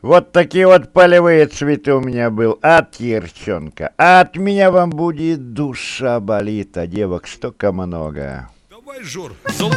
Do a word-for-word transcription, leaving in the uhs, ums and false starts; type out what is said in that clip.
Вот такие вот полевые цветы у меня был от Ерчонка. А от меня вам будет душа болит, а девок столько много. Давай, Жор,